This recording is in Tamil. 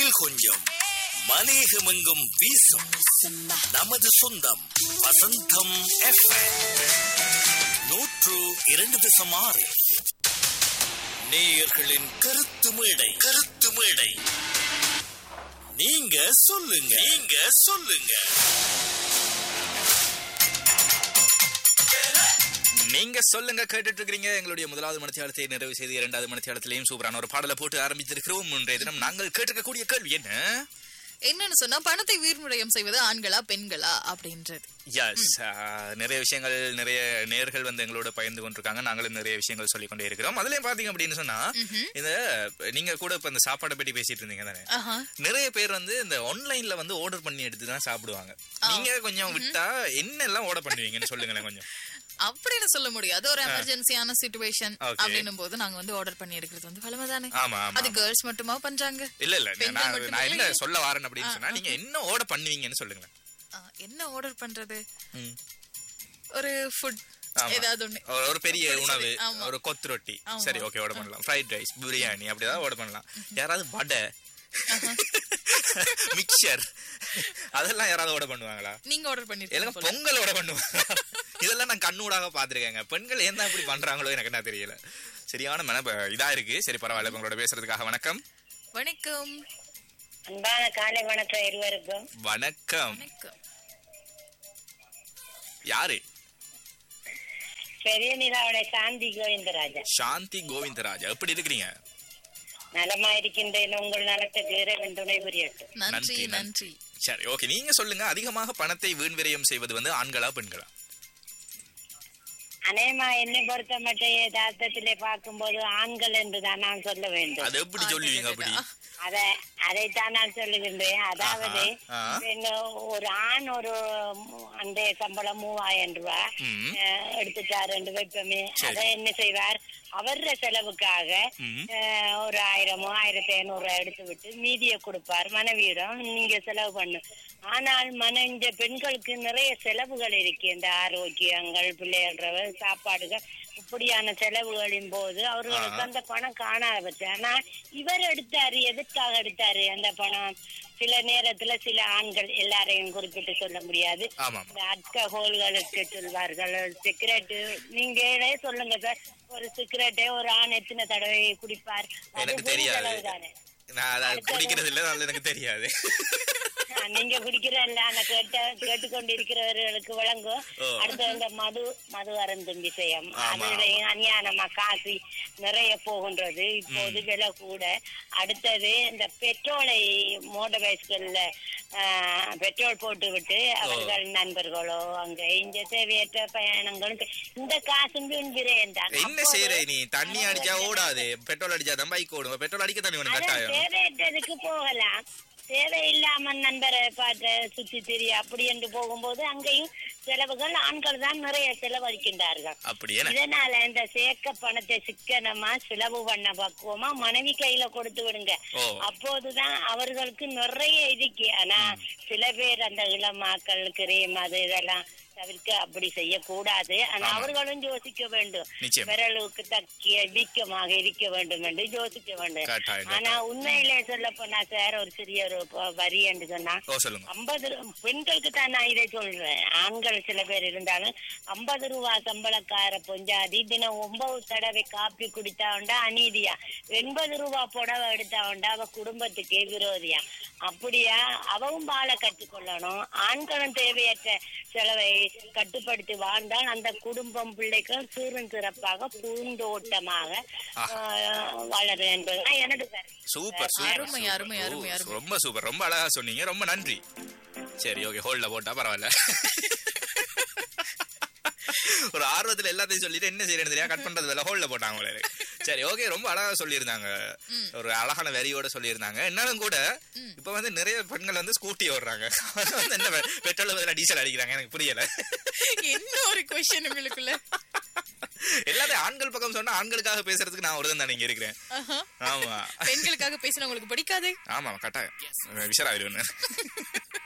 மண்ணில் கொஞ்சம் மலேகமெங்கும் வீசும் நமது சொந்தம் வசந்தம் FM 102.6. நேயர்களின் கருத்து மேடை. நீங்க சொல்லுங்க. நீங்க சொல்லுங்க கேட்டுட்டு இருக்கீங்க. எங்களுடைய முதலாவது மணித்தியாலத்தை நிறைவு செய்து இரண்டாவது மணித்தியாலத்திலையும் சூப்பரான ஒரு பாடலை போட்டு ஆரம்பித்திருக்கிறோம். இன்றைய தினம் நாங்கள் கேட்டிருக்கக்கூடிய கேள்வி என்னன்னு சொன்னா, பணத்தை வீர்முறையம் செய்வது ஆண்களா பெண்களா அப்படின்றது. நிறைய விஷயங்கள், நிறைய நேர்கள் வந்து எங்களோட பகிர்ந்து கொண்டிருக்காங்க. நாங்களும் நிறைய விஷயங்கள் சொல்லிக் கொண்டே இருக்கிறோம். அதுலயும் பாத்தீங்க அப்படின்னு சொன்னா, இந்த நீங்க கூட இப்ப இந்த சாப்பாடை பற்றி பேசிட்டு இருந்தீங்க தானே, நிறைய பேர் வந்து இந்த ஆன்லைன்ல வந்து ஆர்டர் பண்ணி எடுத்துதான் சாப்பிடுவாங்க. நீங்க கொஞ்சம் விட்டா என்ன எல்லாம் ஆர்டர் பண்ணுவீங்கன்னு சொல்லுங்களேன் கொஞ்சம். அப்படின்னு சொல்ல முடியாது. ஒரு எமர்ஜென்சியான சிச்சுவேஷன் அப்படின்னும் போது நாங்க வந்து ஆர்டர் பண்ணி எடுக்கிறது வந்து பலமதானே. அது கேர்ள்ஸ் மட்டுமா பண்றாங்க? இல்ல நான் என்ன சொல்ல வரேன் அப்படின்னு சொன்னா, நீங்க என்ன ஆர்டர் பண்ணுவீங்கன்னு சொல்லுங்க. என்ன ஆர்டர் பண்றது? ஒரு ஃபுட், ஏதாவது ஒண்ணு, ஒரு பெரிய உணவு, ஒரு கொத்து ரொட்டி, சரி ஓகே ஆர்டர் பண்ணலாம். ஃப்ரைட் ரைஸ், பிரியாணி அப்படிதான் ஆர்டர் பண்ணலாம். யாராவது வடை, மிக்சர், அதெல்லாம் யாராவது ஆர்டர் பண்ணுவாங்களா? நீங்க ஆர்டர் பண்ணிருக்கீங்க. பொங்கல் ஆர்டர் பண்ணுவாங்க. இதெல்லாம் நான் கண்ணூடாக பாத்துருக்கேங்க. பெண்கள் என்ன அப்படி பண்றாங்களோ எனக்கு என்ன தெரியல. சரியான இதா இருக்கு. சரி பரவாயில்ல, உங்களோட பேசுறதுக்காக வணக்கம். வணக்கம். அன்பான காலை வணக்கம் இருவருக்கும். வணக்கம். யாரு? பெரிய நிலாவுடைய சாந்தி கோவிந்தராஜா. சாந்தி கோவிந்தராஜா, எப்படி இருக்கிறீங்க? நலமா இருக்கின்றேன். உங்கள் நலத்துக்கு இறைவன் துணை புரியட்டும். நன்றி. சரி ஓகே, நீங்க சொல்லுங்க, அதிகமாக பணத்தை வீண் விரயம் செய்வது வந்து ஆண்களா பெண்களா? அநேகமா என்னை பொறுத்த மட்டும் யதார்த்தத்திலே பார்க்கும்போது ஆண்கள் என்றுதான் நான் சொல்ல வேண்டும். அது எப்படி சொல்லுவீங்க? அப்படி அதைத்தான் நான் சொல்லுகின்றேன். அதாவது ஒரு ஆண் ஒரு அந்த சம்பளம் 3000 ரூபாய் எடுத்துட்டாரு என்று வைப்பமே, அதை என்ன செய்வார்? அவர செலவுக்காக ஒரு 1000 1500 எடுத்து விட்டு மீதியை கொடுப்பார் மனைவியிடம், நீங்க செலவு பண்ணு. ஆனால் இந்த பெண்களுக்கு நிறைய செலவுகள் இருக்கு. இந்த ஆரோக்கியங்கள், பிள்ளைகள், சாப்பாடுகள், இப்படியான செலவுகளின் போது அவர்களுக்கு அந்த பணம் காணாது. ஆனா இவர் எடுத்தாரு, எதுக்காக எடுத்தாரு அந்த பணம்? சில நேரத்துல சில ஆண்கள், எல்லாரையும் குறிப்பிட்டு சொல்ல முடியாது, இந்த அல்கஹோல்களுக்கு சொல்வார்கள், சிகரெட். நீங்களே சொல்லுங்க சார், ஒரு சிகரெட்டே ஒரு ஆண் எத்தனை தடவை குடிப்பார்? எனக்கு தெரியாது, நான் குடிக்கிறது இல்ல, எனக்கு தெரியாது. நீங்க குடிக்கிறல்ல, கேட்டுக்கொண்டு இருக்கிறவர்களுக்கு வழங்கும். அடுத்த இந்த மது அருந்தும் விஷயம், அதுலயும் அநியாயமா காசு நிறைய போகின்றது. இப்போது விலை கூட. அடுத்தது இந்த பெட்ரோலை மோட்டார் பைஸ்கள்ல பெட்ரோல் போட்டு விட்டு அவர்கள் நண்பர்களோ அங்க இங்க தேவையற்ற பயணங்களும், இந்த காசும் என்ன செய்யற? நீ தண்ணி அடிச்சா ஓடாது, பெட்ரோல் அடிச்சாதான் பைக் ஓடும். பெட்ரோல் அடிக்க தண்ணி தேவையற்றதுக்கு போகலாம். தேவையில்லாம நண்பரை பார்த்து சுத்தி திரி அப்படி என்று போகும்போது அங்கேயும் செலவுகள் ஆண்கள் தான் நிறைய செலவழிக்கின்றார்கள். இதனால இந்த சேர்க்க பணத்தை சிக்கனமா செலவு பண்ண பக்குவமா மனைவி கையில கொடுத்து விடுங்க. அப்போதுதான் அவர்களுக்கு நிறைய இருக்கு. ஆனா சில பேர் அந்த இளமாக்கள் கிரீம் அது இதெல்லாம் தவிர்க்க அப்படி செய்யக்கூடாது. ஆனா அவர்களும் யோசிக்க வேண்டும், விரலுக்கு தக்கிய வீக்கமாக இருக்க வேண்டும் என்று யோசிக்க வேண்டும். ஆனா உண்மையிலே சொல்ல போனா சார், ஒரு சிறிய ஒரு வரி என்று சொன்னா 50 பெண்களுக்கு தான் நான் இதை சொல்றேன். ஆண்கள் சில பேர் இருந்தாலும் 50 ரூபாய் சம்பளக்கார பொஞ்சாதி தினம் 9 தடவை காப்பி குடித்தாண்டா அநீதியா, 80 ரூபாய் புடவை எடுத்தாண்டா அவ குடும்பத்துக்கே விரோதியா. அப்படியா? அவவும் வாழ கற்றுக்கொள்ளணும். ஆண்களும் தேவையற்ற செலவை கட்டுப்படுத்தி வாழ்ந்தால் அந்த குடும்பம், பிள்ளைகள் சீரும் சிறப்பாக பூந்தோட்டமாக வளரும் என்பதுதான் எனது கருத்து. சூப்பர், ரொம்ப சூப்பர், ரொம்ப அழகா சொன்னீங்க, ரொம்ப நன்றி. சரி ஓகே, ஹோல்ட்ல போட்டா பரவாயில்ல. ஒரு ஆர்வத்துல எல்லாத்தையும் சொல்லிட்டு என்ன செய்யறது தெரியா கட் பண்றது ஹோல்ட்ல போட்டாங்க. சரி ஓகே, ரொம்ப அழகா சொல்லியிருந்தாங்க, ஒரு அழகான வரியோட சொல்லியிருந்தாங்க. என்னாலும் கூட இப்ப வந்து நிறைய பெண்கள் வந்து ஸ்கூட்டி ஓடுறாங்க, என்ன பெட்ரோல் பதிலா டீசல் அடிக்கிறாங்க, எனக்கு புரியல. என்ன ஒரு क्वेश्चन உங்களுக்குள்ள? எல்லாத்தையும் ஆண்கள் பக்கம் சொன்னா ஆண்களுக்காக பேசுறதுக்கு நான் ஒருதான் இங்க இருக்கிறேன். ஆமா, பெண்களுக்காக பேசினா உங்களுக்கு பிடிக்காது. ஆமா, கட்டாயம் விஷராயிருவேன்.